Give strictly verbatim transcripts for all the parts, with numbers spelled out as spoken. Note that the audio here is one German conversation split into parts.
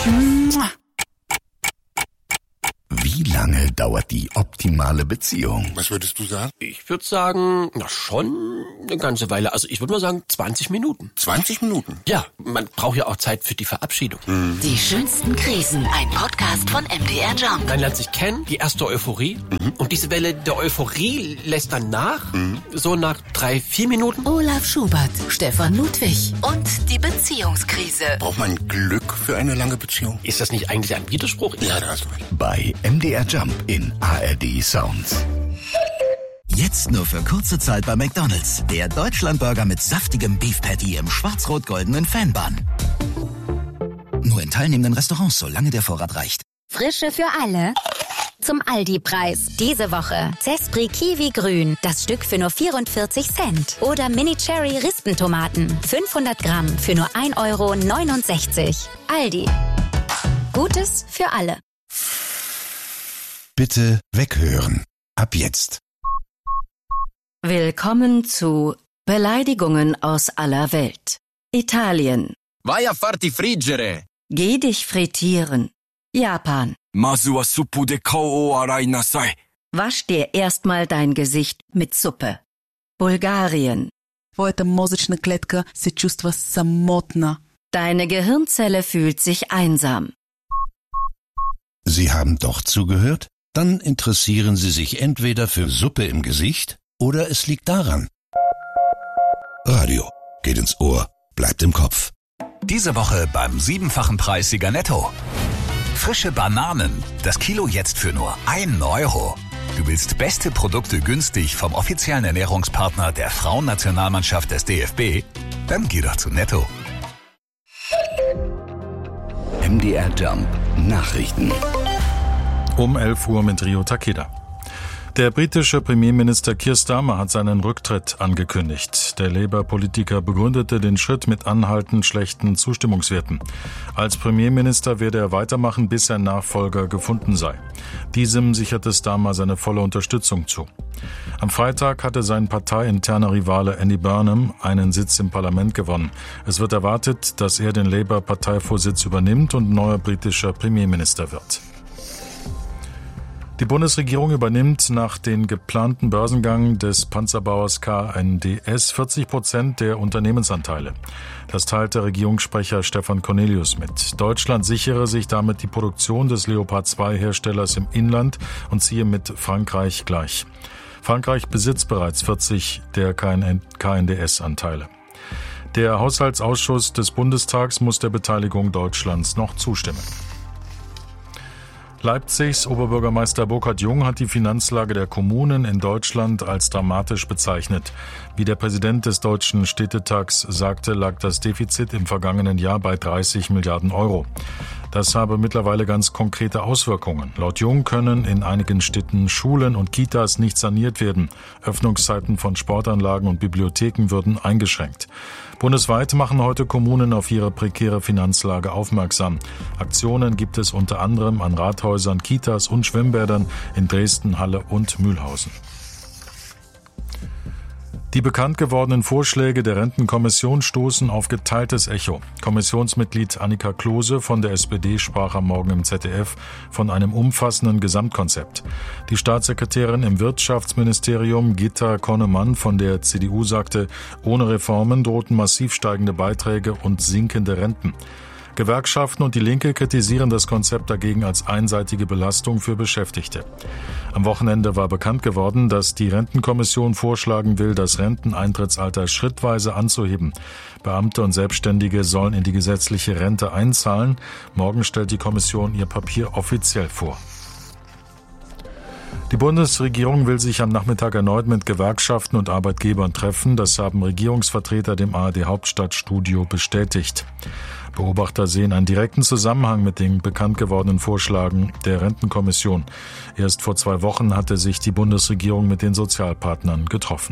Wie lange dauert die optimale Beziehung? Was würdest du sagen? Ich würde sagen, na schon eine ganze Weile. Also ich würde mal sagen zwanzig Minuten. zwanzig Minuten? Ja, man braucht ja auch Zeit für die Verabschiedung. Mhm. Die schönsten Krisen. Ein Podcast von M D R Jump. Man lernt sich kennen, die erste Euphorie. Mhm. Und diese Welle der Euphorie lässt dann nach. Mhm. So nach drei, vier Minuten. Olaf Schubert, Stefan Ludwig und die Beziehungskrise. Braucht man Glück für eine lange Beziehung? Ist das nicht eigentlich ein Widerspruch? Ja, da hast du recht. Bei M D R Jump in A R D Sounds. Jetzt nur für kurze Zeit bei McDonald's. Der Deutschlandburger mit saftigem Beef Patty im schwarz-rot-goldenen Fanbun. Nur in teilnehmenden Restaurants, solange der Vorrat reicht. Frische für alle. Zum Aldi-Preis. Diese Woche Zespri Kiwi Grün. Das Stück für nur vierundvierzig Cent. Oder Mini Cherry Rispentomaten. fünfhundert Gramm für nur ein Euro neunundsechzig. Aldi. Gutes für alle. Bitte weghören. Ab jetzt. Willkommen zu Beleidigungen aus aller Welt. Italien. Vai a farti friggere. Geh dich frittieren. Japan. Masu wa suppu de kou o arai nasai. Wasch dir erstmal dein Gesicht mit Suppe. Bulgarien. Твоята мозъчна клетка се чувства самотна. Deine Gehirnzelle fühlt sich einsam. Sie haben doch zugehört? Dann interessieren Sie sich entweder für Suppe im Gesicht oder es liegt daran. Radio geht ins Ohr, bleibt im Kopf. Diese Woche beim siebenfachen Preis Sieger Netto. Frische Bananen. Das Kilo jetzt für nur ein Euro. Du willst beste Produkte günstig vom offiziellen Ernährungspartner der Frauennationalmannschaft des D F B? Dann geh doch zu Netto. M D R Jump Nachrichten. Um elf Uhr mit Rio Takeda. Der britische Premierminister Keir Starmer hat seinen Rücktritt angekündigt. Der Labour-Politiker begründete den Schritt mit anhaltend schlechten Zustimmungswerten. Als Premierminister werde er weitermachen, bis ein Nachfolger gefunden sei. Diesem sicherte Starmer seine volle Unterstützung zu. Am Freitag hatte sein parteiinterner Rivale Andy Burnham einen Sitz im Parlament gewonnen. Es wird erwartet, dass er den Labour-Parteivorsitz übernimmt und neuer britischer Premierminister wird. Die Bundesregierung übernimmt nach dem geplanten Börsengang des Panzerbauers K N D S vierzig Prozent der Unternehmensanteile. Das teilte Regierungssprecher Stefan Cornelius mit. Deutschland sichere sich damit die Produktion des Leopard zwei Herstellers im Inland und ziehe mit Frankreich gleich. Frankreich besitzt bereits vierzig der K N D S-Anteile. Der Haushaltsausschuss des Bundestags muss der Beteiligung Deutschlands noch zustimmen. Leipzigs Oberbürgermeister Burkhard Jung hat die Finanzlage der Kommunen in Deutschland als dramatisch bezeichnet. Wie der Präsident des Deutschen Städtetags sagte, lag das Defizit im vergangenen Jahr bei dreißig Milliarden Euro. Das habe mittlerweile ganz konkrete Auswirkungen. Laut Jung können in einigen Städten Schulen und Kitas nicht saniert werden. Öffnungszeiten von Sportanlagen und Bibliotheken würden eingeschränkt. Bundesweit machen heute Kommunen auf ihre prekäre Finanzlage aufmerksam. Aktionen gibt es unter anderem an Rathäusern, Kitas und Schwimmbädern in Dresden, Halle und Mühlhausen. Die bekannt gewordenen Vorschläge der Rentenkommission stoßen auf geteiltes Echo. Kommissionsmitglied Annika Klose von der S P D sprach am Morgen im Z D F von einem umfassenden Gesamtkonzept. Die Staatssekretärin im Wirtschaftsministerium Gitta Konnemann von der C D U sagte, ohne Reformen drohten massiv steigende Beiträge und sinkende Renten. Gewerkschaften und die Linke kritisieren das Konzept dagegen als einseitige Belastung für Beschäftigte. Am Wochenende war bekannt geworden, dass die Rentenkommission vorschlagen will, das Renteneintrittsalter schrittweise anzuheben. Beamte und Selbstständige sollen in die gesetzliche Rente einzahlen. Morgen stellt die Kommission ihr Papier offiziell vor. Die Bundesregierung will sich am Nachmittag erneut mit Gewerkschaften und Arbeitgebern treffen. Das haben Regierungsvertreter dem A R D Hauptstadtstudio bestätigt. Beobachter sehen einen direkten Zusammenhang mit den bekannt gewordenen Vorschlägen der Rentenkommission. Erst vor zwei Wochen hatte sich die Bundesregierung mit den Sozialpartnern getroffen.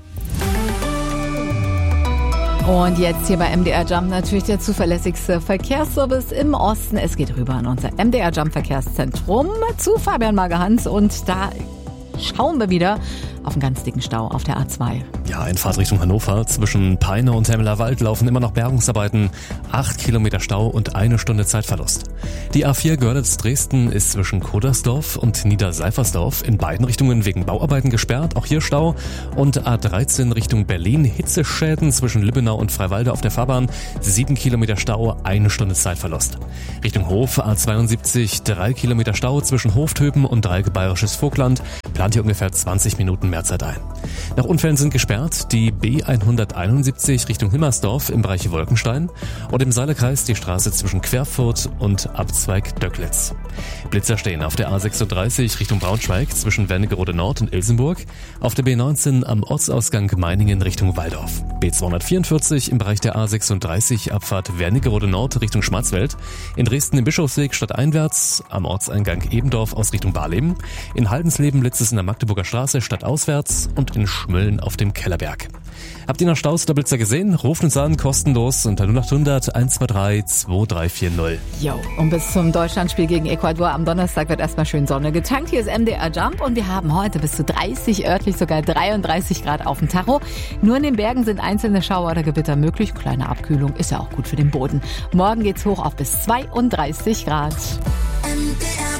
Und jetzt hier bei M D R Jump natürlich der zuverlässigste Verkehrsservice im Osten. Es geht rüber an unser M D R Jump Verkehrszentrum zu Fabian Magerhans und da schauen wir wieder, auf einen ganz dicken Stau auf der A zwei. Ja, in Fahrtrichtung Hannover zwischen Peine und Temmeler Wald laufen immer noch Bergungsarbeiten. Acht Kilometer Stau und eine Stunde Zeitverlust. Die A vier Görlitz-Dresden ist zwischen Kodersdorf und Niederseifersdorf in beiden Richtungen wegen Bauarbeiten gesperrt. Auch hier Stau. Und A dreizehn Richtung Berlin. Hitzeschäden zwischen Lübbenau und Freiwalde auf der Fahrbahn. Sieben Kilometer Stau, eine Stunde Zeitverlust. Richtung Hof A zweiundsiebzig. Drei Kilometer Stau zwischen Hoftöpen und Dreieck Bayerisches Vogtland. Plant hier ungefähr zwanzig Minuten mehr Zeit ein. Nach Unfällen sind gesperrt die B hunderteinundsiebzig Richtung Himmersdorf im Bereich Wolkenstein und im Saale-Kreis die Straße zwischen Querfurt und Abzweig Döcklitz. Blitzer stehen auf der A sechsunddreißig Richtung Braunschweig zwischen Wernigerode Nord und Ilsenburg, auf der B neunzehn am Ortsausgang Meiningen Richtung Waldorf, B zweihundertvierundvierzig im Bereich der A sechsunddreißig Abfahrt Wernigerode Nord Richtung Schwarzwald, in Dresden im Bischofsweg stadteinwärts, am Ortseingang Ebendorf aus Richtung Barleben, in Haldensleben blitzt es in der Magdeburger Straße stadtauswärts und in Schmölln auf dem Kellerberg. Habt ihr noch Staus oder Blitzer gesehen? Ruft uns an, kostenlos unter null acht hundert eins zwei drei zwei drei vier null. Jo, und bis zum Deutschlandspiel gegen Ecuador am Donnerstag wird erstmal schön Sonne getankt. Hier ist M D R Jump und wir haben heute bis zu dreißig, örtlich sogar dreiunddreißig Grad auf dem Tacho. Nur in den Bergen sind einzelne Schauer oder Gewitter möglich. Kleine Abkühlung ist ja auch gut für den Boden. Morgen geht's hoch auf bis zweiunddreißig Grad. M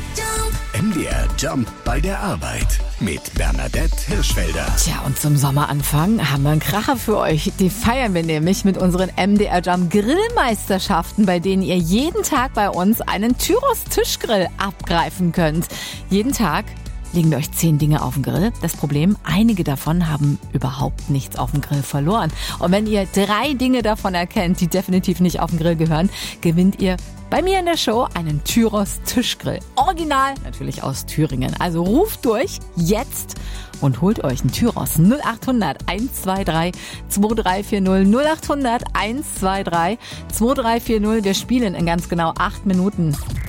D R Jump bei der Arbeit mit Bernadette Hirschfelder. Tja, und zum Sommeranfang haben wir einen Kracher für euch. Die feiern wir nämlich mit unseren M D R Jump Grillmeisterschaften, bei denen ihr jeden Tag bei uns einen Tyros Tischgrill abgreifen könnt. Jeden Tag legen wir euch zehn Dinge auf den Grill. Das Problem, einige davon haben überhaupt nichts auf dem Grill verloren. Und wenn ihr drei Dinge davon erkennt, die definitiv nicht auf den Grill gehören, gewinnt ihr bei mir in der Show einen Tyros Tischgrill. Original, natürlich aus Thüringen. Also ruft durch jetzt und holt euch einen Tyros. null acht hundert eins zwei drei zwei drei vier null. null acht hundert eins zwei drei zwei drei vier null. Wir spielen in ganz genau acht Minuten.